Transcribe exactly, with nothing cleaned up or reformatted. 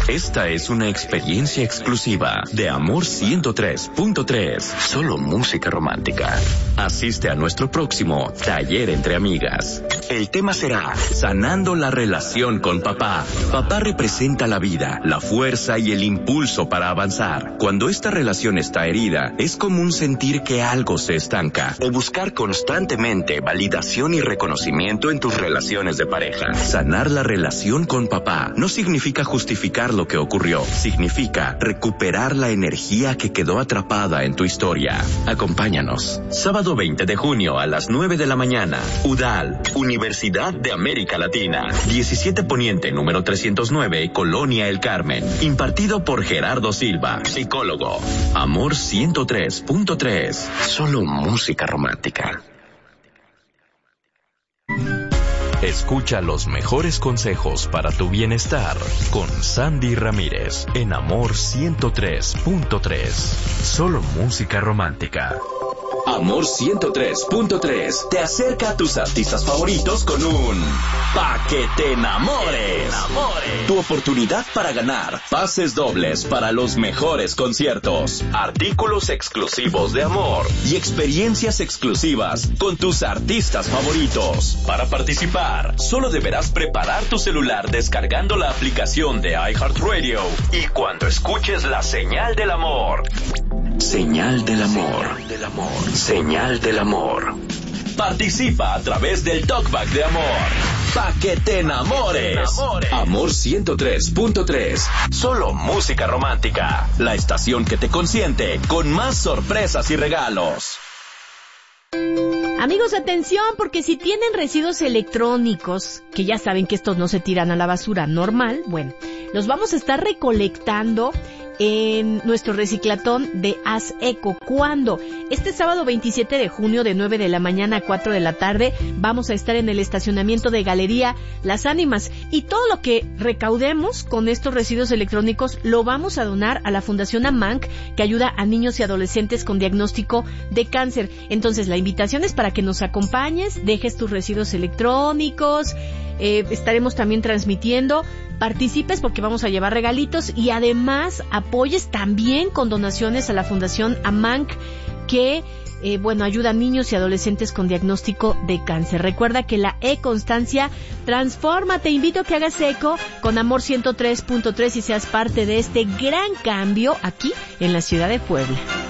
Esta es una experiencia exclusiva de Amor ciento tres punto tres. Solo música romántica. Asiste a nuestro próximo Taller entre Amigas. El tema será Sanando la relación con papá. Papá representa la vida, la fuerza y el impulso para avanzar. Cuando esta relación está herida, es común sentir que algo se estanca o buscar constantemente validación y reconocimiento en tus relaciones de pareja. Sanar la relación con papá no significa justificar lo que ocurrió, significa recuperar la energía que quedó atrapada en tu historia. Acompáñanos. Sábado veinte de junio a las nueve de la mañana. U D A L, Universidad de América Latina. diecisiete Poniente, número trescientos nueve, Colonia El Carmen. Impartido por Gerardo Silva, psicólogo. Amor ciento tres punto tres. Solo música romántica. Escucha los mejores consejos para tu bienestar con Sandy Ramírez en Amor ciento tres punto tres. Solo música romántica. Amor ciento tres punto tres te acerca a tus artistas favoritos con un Pa' que te enamores. Tu oportunidad para ganar pases dobles para los mejores conciertos, artículos exclusivos de Amor y experiencias exclusivas con tus artistas favoritos. Para participar, solo deberás preparar tu celular descargando la aplicación de iHeartRadio y cuando escuches la señal del amor. Señal del amor. Señal del amor. Señal del amor. Participa a través del Talkback de Amor. Pa' que te enamores. Amor ciento tres punto tres. Solo música romántica. La estación que te consiente con más sorpresas y regalos. Amigos, atención, porque si tienen residuos electrónicos, que ya saben que estos no se tiran a la basura normal, bueno, los vamos a estar recolectando en nuestro reciclatón de Haz Eco. ¿Cuándo? Este sábado veintisiete de junio de nueve de la mañana a cuatro de la tarde vamos a estar en el estacionamiento de Galería Las Ánimas y todo lo que recaudemos con estos residuos electrónicos lo vamos a donar a la Fundación AMANC, que ayuda a niños y adolescentes con diagnóstico de cáncer. Entonces la invitación es para que nos acompañes, dejes tus residuos electrónicos, eh, estaremos también transmitiendo, participes porque vamos a llevar regalitos y además apoyes también con donaciones a la Fundación AMANC, que eh, bueno, ayuda a niños y adolescentes con diagnóstico de cáncer. Recuerda que la e-constancia transforma. Te invito a que hagas eco con Amor ciento tres punto tres y seas parte de este gran cambio aquí en la ciudad de Puebla.